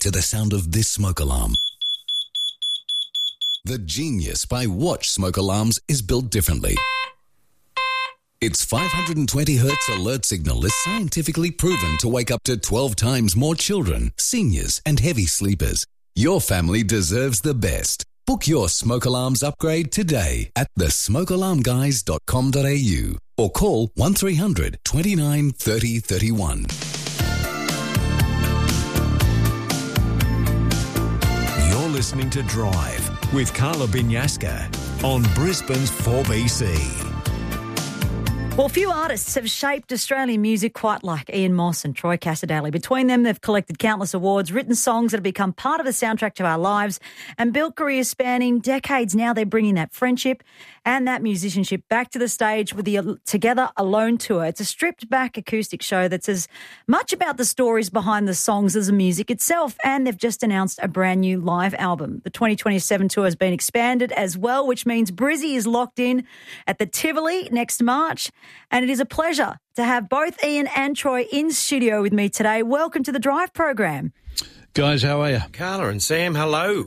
to the sound of this smoke alarm. The genius by Watch smoke alarms is built differently. Its 520 Hz alert signal is scientifically proven to wake up to 12 times more children, seniors and heavy sleepers. Your family deserves the best. Book your smoke alarms upgrade today at thesmokealarmguys.com.au or call 1300 29 30 31. You're listening to Drive with Carla Binyaska on Brisbane's 4BC. Well, few artists have shaped Australian music quite like Ian Moss and Troy Cassar-Daley. Between them, they've collected countless awards, written songs that have become part of the soundtrack to our lives, and built careers spanning decades. Now they're bringing that friendship and that musicianship back to the stage with the Together Alone tour. It's a stripped-back acoustic show that's as much about the stories behind the songs as the music itself, and they've just announced a brand new live album. The 2027 tour has been expanded as well, which means Brizzy is locked in at the Tivoli next March. And it is a pleasure to have both Ian and Troy in studio with me today. Welcome to the Drive program. Guys, how are you? Carla and Sam, hello.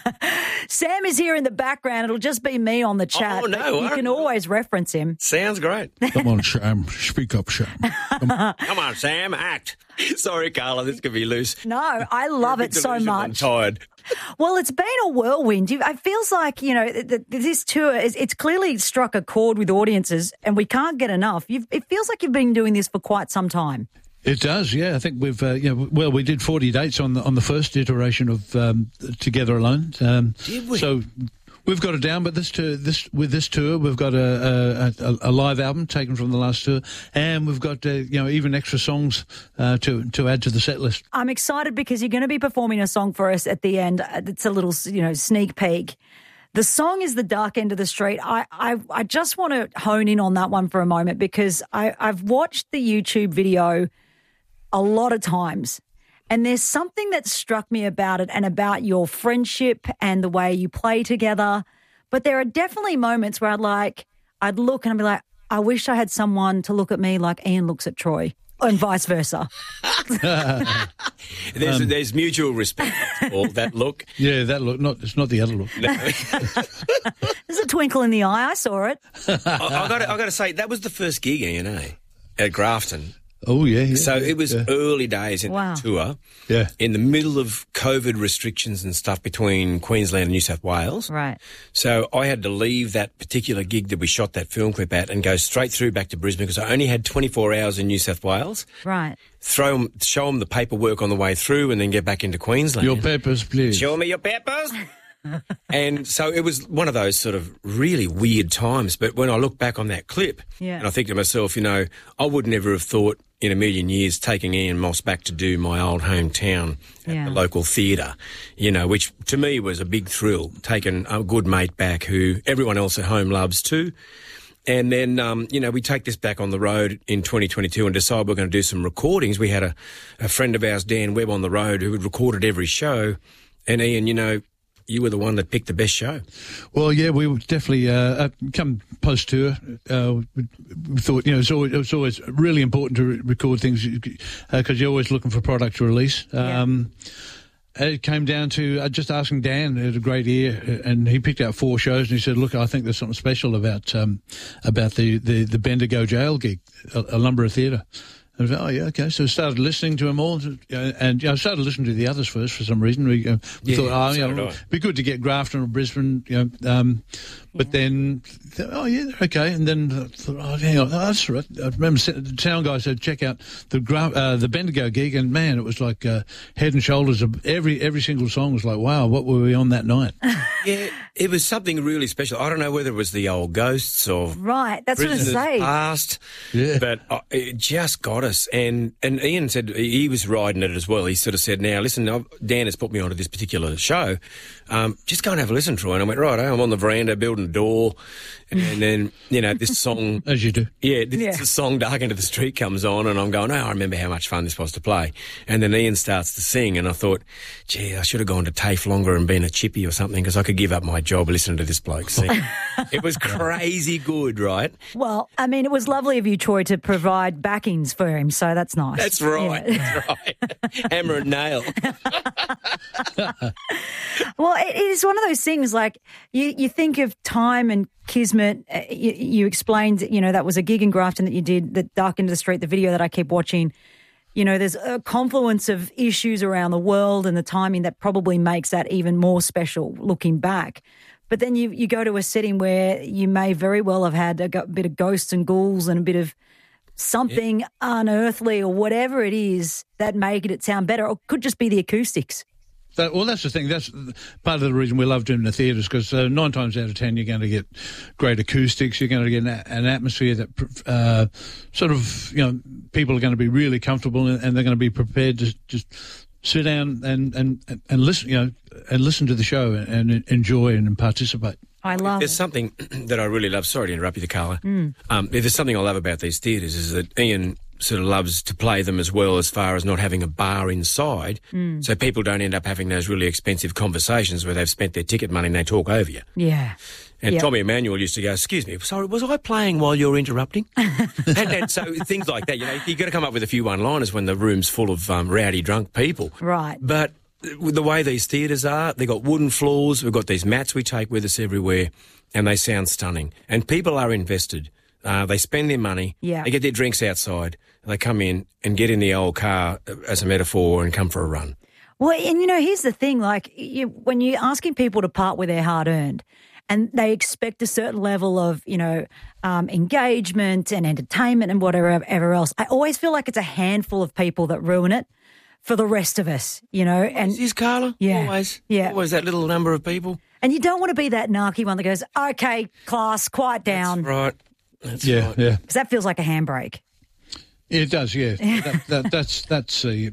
Sam is here in the background. It'll just be me on the chat. Oh, no. You can always reference him. Sounds great. Come on, Sam. Speak up, Sam. Come on, Sam, act. Sorry, Carla, this could be loose. No, I love it so much. I'm tired. Well, it's been a whirlwind. It feels like, this tour, it's clearly struck a chord with audiences and we can't get enough. It feels like you've been doing this for quite some time. It does, yeah. I think we've, we did 40 dates on the first iteration of Together Alone. Did we? So we've got it down, but with this tour, we've got a live album taken from the last tour, and we've got even extra songs to add to the set list. I'm excited because you're going to be performing a song for us at the end. It's a little sneak peek. The song is The Dark End of the Street. I just want to hone in on that one for a moment because I've watched the YouTube video a lot of times. And there's something that struck me about it and about your friendship and the way you play together. But there are definitely moments where I'd look and I'd be like, I wish I had someone to look at me like Ian looks at Troy, and vice versa. There's mutual respect for that look. Yeah, that look. It's not the other look. No. There's a twinkle in the eye. I saw it. I got to say, that was the first gig, Ian, at Grafton. Oh, yeah. So it was early days in the tour. Yeah. In the middle of COVID restrictions and stuff between Queensland and New South Wales. Right. So I had to leave that particular gig that we shot that film clip at and go straight through back to Brisbane because I only had 24 hours in New South Wales. Right. Show them the paperwork on the way through and then get back into Queensland. Your papers, please. Show me your papers. And so it was one of those sort of really weird times. But when I look back on that clip and I think to myself, I would never have thought in a million years taking Ian Moss back to do my old hometown at the local theatre, which to me was a big thrill, taking a good mate back who everyone else at home loves too. And then, we take this back on the road in 2022 and decide we're going to do some recordings. We had a friend of ours, Dan Webb, on the road who had recorded every show. And Ian, you were the one that picked the best show. Well, yeah, we would definitely come post-tour. We thought, it was always really important to record things because you're always looking for product to release. It came down to just asking Dan, who had a great ear, and he picked out 4 shows, and he said, look, I think there's something special about the Bendigo Jail gig, Alumbra Theatre. I was like, oh, yeah, okay. So I started listening to them all, and I started listening to the others first for some reason. We thought, it'd be good to get Grafton or Brisbane, but then, okay. And then thought, hang on, that's right. I remember the town guy said, check out the Bendigo gig, and man, it was like head and shoulders of every single song was like, wow, what were we on that night? Yeah, it was something really special. I don't know whether it was the old ghosts or that's what I say. Past, but it just got us. And Ian said he was riding it as well. He sort of said, now listen, Dan has put me onto this particular show. Just go and have a listen, Troy. And I went, right, I'm on the veranda building a door. And then, this song... As you do. Yeah, this song, Dark End of the Street, comes on, and I'm going, I remember how much fun this was to play. And then Ian starts to sing, and I thought, gee, I should have gone to TAFE longer and been a chippy or something, because I could give up my job listening to this bloke sing. It was crazy good, right? Well, I mean, it was lovely of you, Troy, to provide backings for scare him, so that's nice. That's right. Yeah. That's right. Hammer and nail. Well, it is one of those things, like you think of time and kismet. You explained, that was a gig in Grafton that you did, the Dark End of the Street, the video that I keep watching. There's a confluence of issues around the world and the timing that probably makes that even more special looking back. But then you go to a setting where you may very well have had a bit of ghosts and ghouls and a bit of something unearthly or whatever it is that made it sound better, or it could just be the acoustics. That's the thing. That's part of the reason we love doing the theatres, because 9 times out of 10 you're going to get great acoustics. You're going to get an atmosphere that people are going to be really comfortable and they're going to be prepared to just sit down and listen, and listen to the show and enjoy and participate. I love There's something that I really love. Sorry to interrupt you, Carla. If there's something I love about these theatres is that Ian sort of loves to play them as well, as far as not having a bar inside, so people don't end up having those really expensive conversations where they've spent their ticket money and they talk over you. Yeah. And Tommy Emmanuel used to go, "Excuse me, sorry, was I playing while you're interrupting?" and so things like that, you've got to come up with a few one-liners when the room's full of rowdy, drunk people. Right. But the way these theatres are, they've got wooden floors, we've got these mats we take with us everywhere, and they sound stunning. And people are invested. They spend their money, they get their drinks outside, and they come in and get in the old car, as a metaphor, and come for a run. Well, and here's the thing, when you're asking people to part with their hard-earned, and they expect a certain level of, engagement and entertainment and whatever else, I always feel like it's a handful of people that ruin it for the rest of us, And Is Carla? Yeah. Always? Yeah. Always that little number of people? And you don't want to be that narky one that goes, "Okay, class, quiet down." That's right. That's Yeah. Because that feels like a handbrake. It does, yeah. That's hence the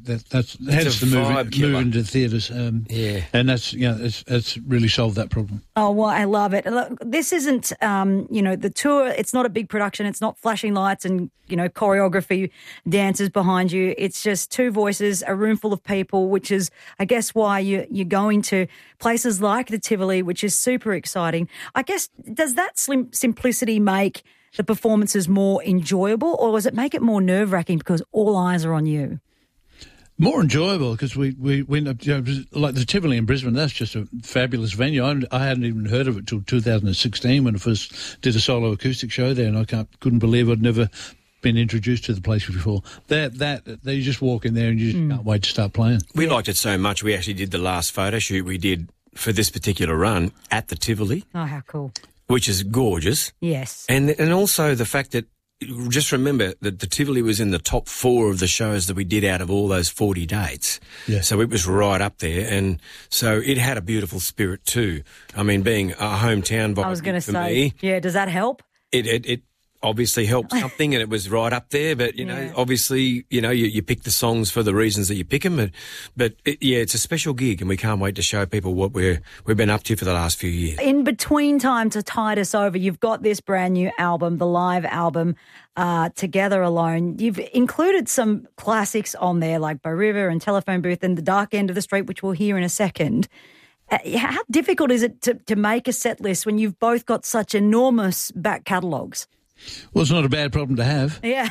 vibe killer. move into theatres. And that's really solved that problem. Oh, well, I love it. Look, this isn't, the tour. It's not a big production. It's not flashing lights and, choreography, dancers behind you. It's just two voices, a room full of people, which is, I guess, why you're going to places like the Tivoli, which is super exciting. I guess, does that simplicity make the performances more enjoyable, or does it make it more nerve-wracking because all eyes are on you? More enjoyable, because we like the Tivoli in Brisbane, that's just a fabulous venue. I hadn't even heard of it till 2016 when I first did a solo acoustic show there, and I couldn't believe I'd never been introduced to the place before. You just walk in there and you just can't wait to start playing. We liked it so much, we actually did the last photo shoot we did for this particular run at the Tivoli. Oh, how cool. Which is gorgeous. Yes. And also the fact that, just remember that the Tivoli was in the top 4 of the shows that we did out of all those 40 dates. Yeah. So it was right up there. And so it had a beautiful spirit too. I mean, being a hometown vibe, I was going to say, me, yeah, does that help? It obviously helped something, and it was right up there. But, obviously, you pick the songs for the reasons that you pick them. But it's a special gig, and we can't wait to show people what we've been up to for the last few years. In between time to tide us over, you've got this brand new album, the live album, Together Alone. You've included some classics on there like Bow River and Telephone Booth and The Dark End of the Street, which we'll hear in a second. How difficult is it to make a set list when you've both got such enormous back catalogues? Well, it's not a bad problem to have. Yeah.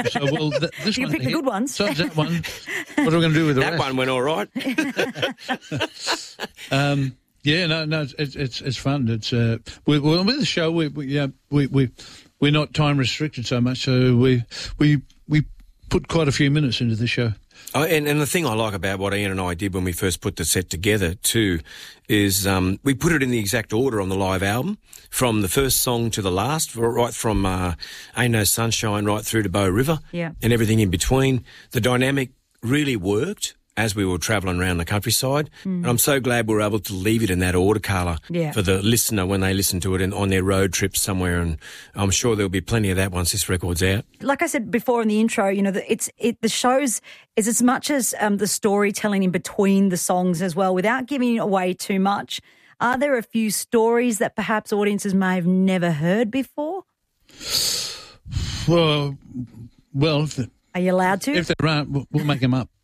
This you one, pick the good ones. So that one. What are we going to do with the rest? That one went all right. It's fun. It's with the show we're not time restricted so much, so we put quite a few minutes into the show. Oh, and the thing I like about what Ian and I did when we first put the set together too is we put it in the exact order on the live album, from the first song to the last, right from Ain't No Sunshine right through to Bow River, and everything in between. The dynamic really worked as we were travelling around the countryside. And I'm so glad we were able to leave it in that order, Carla, for the listener when they listen to it on their road trips somewhere. And I'm sure there'll be plenty of that once this record's out. Like I said before in the intro, the shows is as much as the storytelling in between the songs as well, without giving away too much. Are there a few stories that perhaps audiences may have never heard before? Well, are you allowed to? If there aren't, we'll make them up.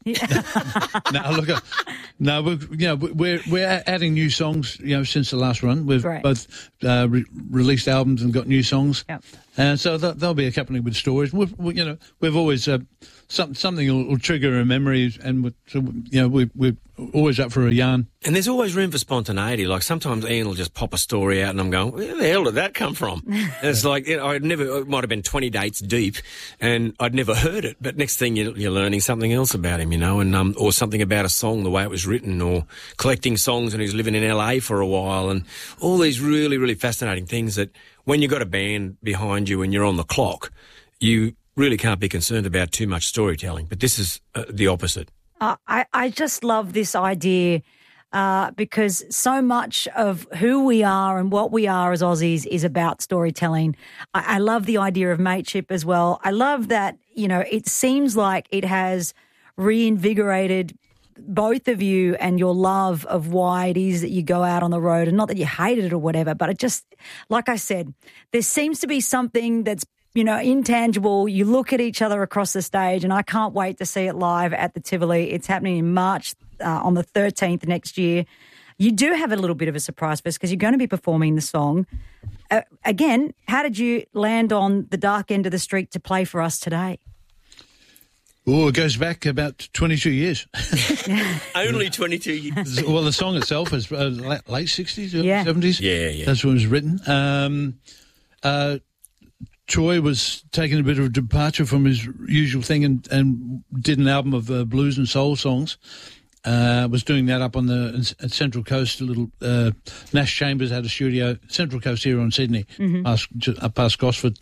We're adding new songs. Since the last run, we've both released albums and got new songs, and so they'll be accompanied with stories. We've always something will trigger a memory, and we're always up for a yarn. And there's always room for spontaneity. Like sometimes Ian will just pop a story out, and I'm going, "Where the hell did that come from?" And it's like it might have been 20 dates deep, and I'd never heard it. But next thing you're learning something else about him, and or something about a song, the way it was written, or collecting songs, and he's living in LA for a while, and all these really, really fascinating things that when you've got a band behind you and you're on the clock, you really can't be concerned about too much storytelling. But this is the opposite. I just love this idea because so much of who we are and what we are as Aussies is about storytelling. I love the idea of mateship as well. I love that, it seems like it has reinvigorated both of you and your love of why it is that you go out on the road, and not that you hated it or whatever, but it just, like I said, there seems to be something that's intangible. You look at each other across the stage, and I can't wait to see it live at the Tivoli. It's happening in March on the 13th next year. You do have a little bit of a surprise for us because you're going to be performing the song. Again, how did you land on the dark end of the street to play for us today? Oh, it goes back about 22 years. Only 22 years. Well, the song itself is late 60s, early 70s. Yeah. That's when it was written. Troy was taking a bit of a departure from his usual thing and did an album of blues and soul songs. Was doing that up on the Central Coast. A little Nash Chambers had a studio, Central Coast here on Sydney, up past Gosford.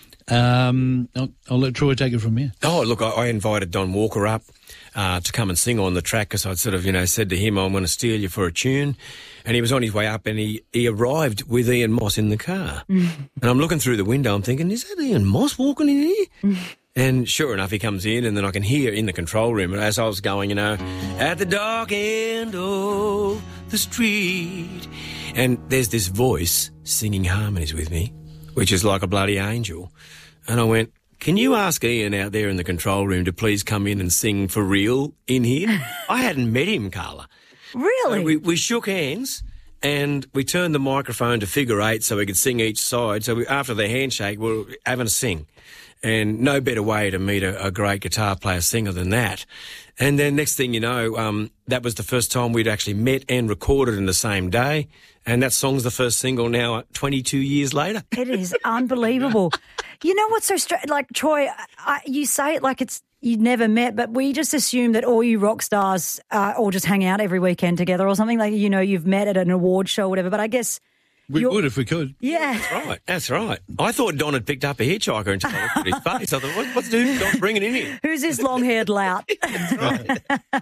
I'll let Troy take it from here. Oh, look, I invited Don Walker up to come and sing on the track because I'd sort of, said to him, I'm going to steal you for a tune. And he was on his way up and he arrived with Ian Moss in the car. And I'm looking through the window, I'm thinking, is that Ian Moss walking in here? And sure enough, he comes in, and then I can hear in the control room, as I was going, at the dark end of the street. And there's this voice singing harmonies with me, which is like a bloody angel. And I went, can you ask Ian out there in the control room to please come in and sing for real in here? I hadn't met him, Carla. Really? So we shook hands and we turned the microphone to figure eight so we could sing each side. So after the handshake, we were having a sing. And no better way to meet a great guitar player singer than that. And then next thing you know, that was the first time we'd actually met and recorded in the same day. And that song's the first single now 22 years later. It is unbelievable. You know what's so strange? Like, Troy, you say it like it's you'd never met, but we just assume that all you rock stars all just hang out every weekend together or something. Like, you've met at an award show or whatever. But I guess... We would if we could. Yeah. That's right. I thought Don had picked up a hitchhiker until I looked at his face. I thought, what's doing? Don bringing in here? Who's this long-haired lout? Right.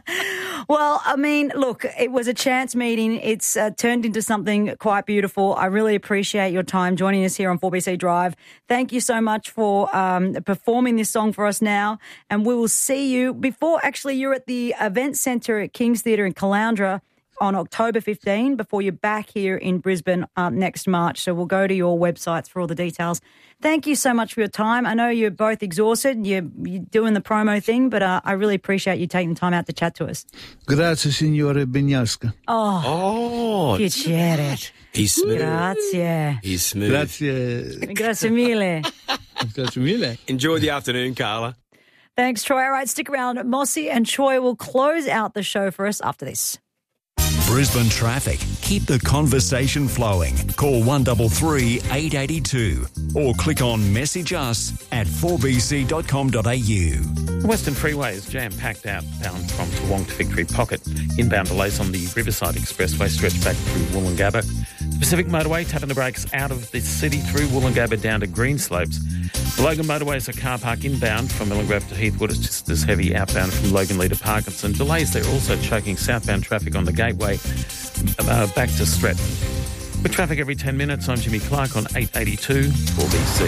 Well, I mean, look, it was a chance meeting. It's turned into something quite beautiful. I really appreciate your time joining us here on 4BC Drive. Thank you so much for performing this song for us now. And we will see you actually you're at the Event Centre at King's Theatre in Caloundra on October 15 before you're back here in Brisbane next March. So we'll go to your websites for all the details. Thank you so much for your time. I know you're both exhausted. You're doing the promo thing, but I really appreciate you taking the time out to chat to us. Grazie, signore Bignasca. Oh, piacere. He's smooth. Grazie. He's smooth. Grazie. Grazie mille. Grazie mille. Enjoy the afternoon, Carla. Thanks, Troy. All right, stick around. Mossy and Troy will close out the show for us after this. Brisbane traffic. Keep the conversation flowing. Call 133 882 or click on message us at 4bc.com.au. Western Freeway is jam-packed outbound from Toowong to Victory Pocket. Inbound delays on the Riverside Expressway stretch back through Woolloongabba. Pacific Motorway tapping the brakes out of the city through Woolloongabba down to Greenslopes. The Logan Motorway is a car park inbound from Millengrove to Heathwood. It's just as heavy outbound from Logan Lee to Parkinson. Delays there also choking southbound traffic on the Gateway back to Stratton. With traffic every 10 minutes, I'm Jimmy Clark on 882 4BC.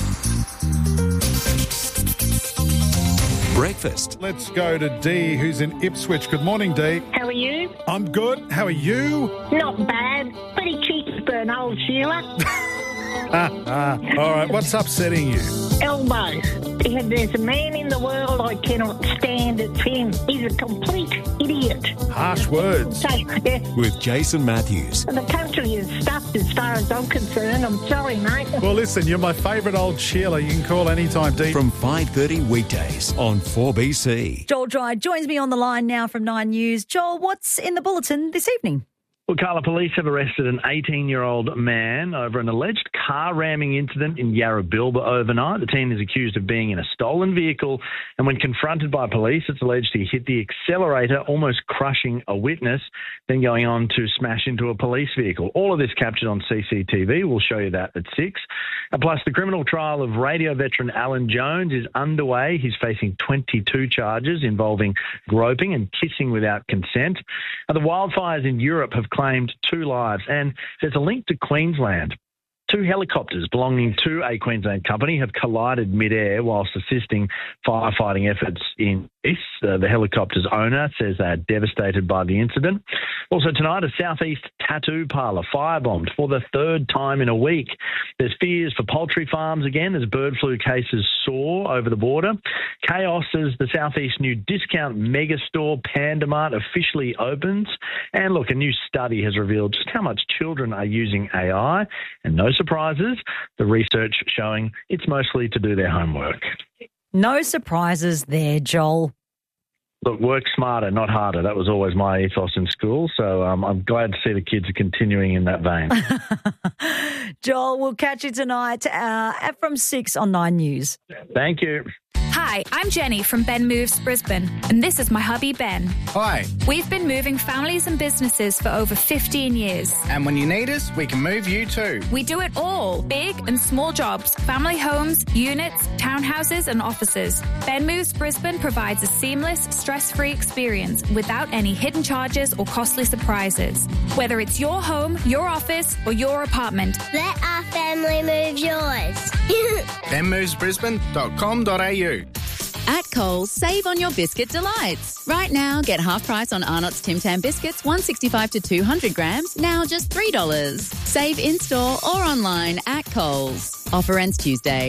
Breakfast. Let's go to Dee, who's in Ipswich. Good morning, Dee. How are you? I'm good. How are you? Not bad. Pretty cheeky for an old Sheila. All right, what's upsetting you? Elbows. There's a man in the world I cannot stand. It's him. He's a complete idiot. Harsh words. So, yeah, With Jason Matthews. the country is stuffed as far as I'm concerned. I'm sorry, mate. Well, listen, you're my favourite old Sheila. You can call anytime, Dee. From 5:30 weekdays on 4BC. Joel Dry joins me on the line now from 9 News. Joel, what's in the bulletin this evening? Well, Carla, police have arrested an 18-year-old man over an alleged car ramming incident in Yarrabilba overnight. The teen is accused of being in a stolen vehicle, and when confronted by police, it's alleged he hit the accelerator, almost crushing a witness, then going on to smash into a police vehicle. All of this captured on CCTV. We'll show you that at 6. And plus, the criminal trial of radio veteran Alan Jones is underway. He's facing 22 charges involving groping and kissing without consent. The wildfires in Europe have claimed 2 lives, and there's a link to Queensland. 2 helicopters belonging to a Queensland company have collided mid-air whilst assisting firefighting efforts in this. The helicopter's owner says they are devastated by the incident. Also tonight, a southeast tattoo parlour firebombed for the 3rd time in a week. There's fears for poultry farms again as bird flu cases soar over the border. Chaos as the southeast new discount mega store Pandamart officially opens. And look, a new study has revealed just how much children are using AI. And no surprises, the research showing it's mostly to do their homework. No surprises there, Joel. Look, work smarter, not harder. That was always my ethos in school, so I'm glad to see the kids are continuing in that vein. Joel, we'll catch you tonight from 6 on 9 News. Thank you. Hi, I'm Jenny from Ben Moves Brisbane, and this is my hubby Ben. Hi. We've been moving families and businesses for over 15 years. And when you need us, we can move you too. We do it all, big and small jobs, family homes, units, townhouses and offices. Ben Moves Brisbane provides a seamless, stress-free experience without any hidden charges or costly surprises. Whether it's your home, your office or your apartment. Let our family move yours. benmovesbrisbane.com.au. At Coles, save on your biscuit delights. Right now, get half price on Arnott's Tim Tam biscuits, 165 to 200 grams, now just $3. Save in-store or online at Coles. Offer ends Tuesday.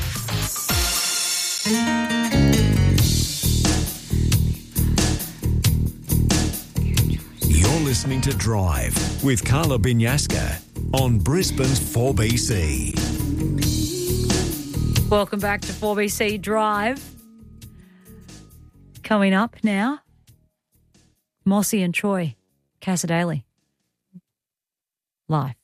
You're listening to Drive with Carla Binyaska on Brisbane's 4BC. Welcome back to 4BC Drive. Coming up now, Mossy and Troy Cassar-Daley. Live.